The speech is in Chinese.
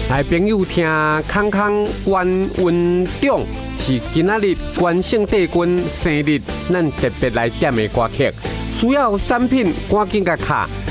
来朋友听康康关文长是今仔日关圣帝君生日，咱特别来点的歌曲，需要产品赶紧甲卡